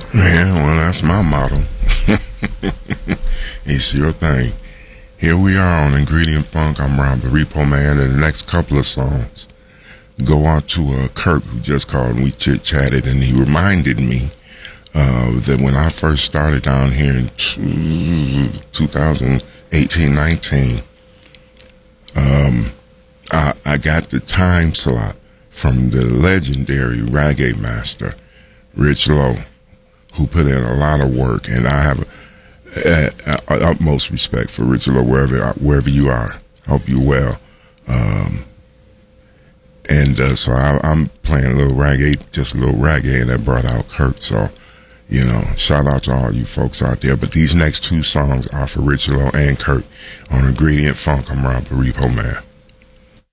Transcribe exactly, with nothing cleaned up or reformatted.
Yeah, well, that's my motto. It's your thing. Here we are on Ingredient Funk. I'm Rob the Repo Man, and the next couple of songs go out to uh, Kirk, who just called and we chit-chatted, and he reminded me uh, that when I first started down here in two thousand eighteen nineteen, um, I, I got the time slot from the legendary reggae master, Rich Lowe, who put in a lot of work, and I have uh, uh, utmost respect for Rich Lowe wherever wherever you are. Hope you well. Um, and uh, so I, I'm playing a little reggae, just a little reggae, and that brought out Kirk. So, you know, shout out to all you folks out there. But these next two songs are for Rich Lowe and Kirk on Ingredient Funk. I'm Rob the Repo Man.